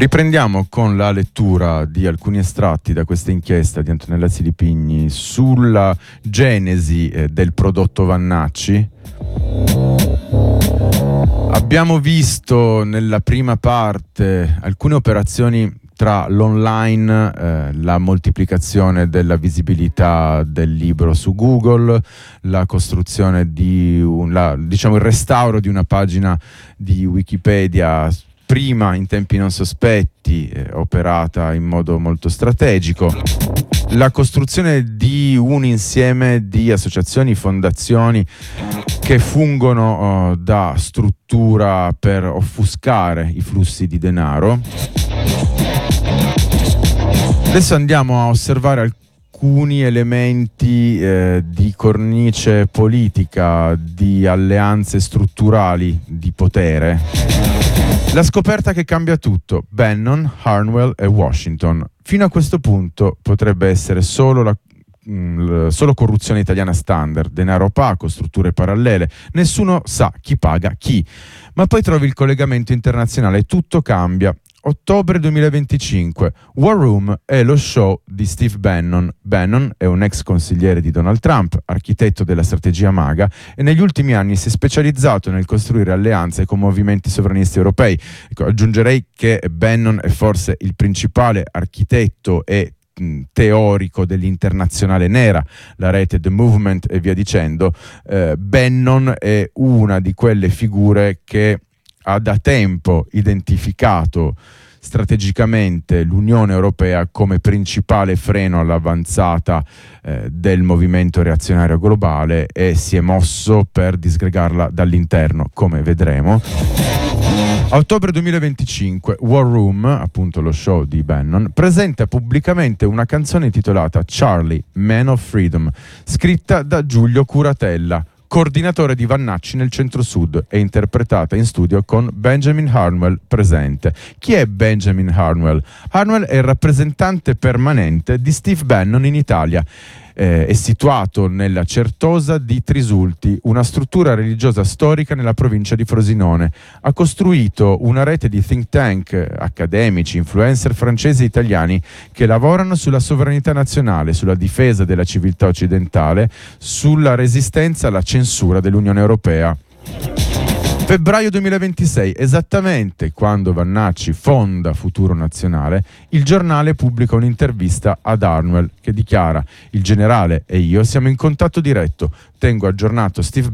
Riprendiamo con la lettura di alcuni estratti da questa inchiesta di Antonella Silipigni sulla genesi del prodotto Vannacci. Abbiamo visto nella prima parte alcune operazioni tra l'online, la moltiplicazione della visibilità del libro su Google, la costruzione di il restauro di una pagina di Wikipedia prima in tempi non sospetti, operata in modo molto strategico, la costruzione di un insieme di associazioni, fondazioni che fungono da struttura per offuscare i flussi di denaro. Adesso andiamo a osservare alcuni elementi di cornice politica, di alleanze strutturali di potere. La scoperta che cambia tutto: Bannon, Harnwell e Washington. Fino a questo punto potrebbe essere solo corruzione italiana standard, denaro opaco, strutture parallele, nessuno sa chi paga chi. Ma poi trovi il collegamento internazionale e tutto cambia. Ottobre 2025, War Room è lo show di Steve Bannon. Bannon è un ex consigliere di Donald Trump, architetto della strategia MAGA, e negli ultimi anni si è specializzato nel costruire alleanze con movimenti sovranisti europei. Ecco, aggiungerei che Bannon è forse il principale architetto e teorico dell'internazionale nera, la rete The Movement e via dicendo. Bannon è una di quelle figure che ha da tempo identificato strategicamente l'Unione Europea come principale freno all'avanzata del movimento reazionario globale e si è mosso per disgregarla dall'interno, come vedremo. A ottobre 2025 War Room, appunto lo show di Bannon, presenta pubblicamente una canzone intitolata Charlie, Man of Freedom, scritta da Giulio Curatella, coordinatore di Vannacci nel centro-sud, e interpretata in studio con Benjamin Harnwell presente. Chi è Benjamin Harnwell? Harnwell è il rappresentante permanente di Steve Bannon in Italia. È situato nella Certosa di Trisulti, una struttura religiosa storica nella provincia di Frosinone. Ha costruito una rete di think tank, accademici, influencer francesi e italiani che lavorano sulla sovranità nazionale, sulla difesa della civiltà occidentale, sulla resistenza alla censura dell'Unione Europea. Febbraio 2026, esattamente quando Vannacci fonda Futuro Nazionale, il giornale pubblica un'intervista ad Harnwell che dichiara: il generale e io siamo in contatto diretto, tengo aggiornato Steve